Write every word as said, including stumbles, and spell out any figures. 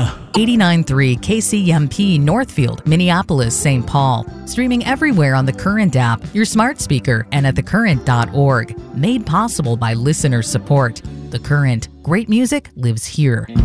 eighty-nine point three K C M P Northfield, Minneapolis, Saint Paul. Streaming everywhere on the Current app, your smart speaker, and at the current dot org. Made possible by listener support. The Current. Great music lives here.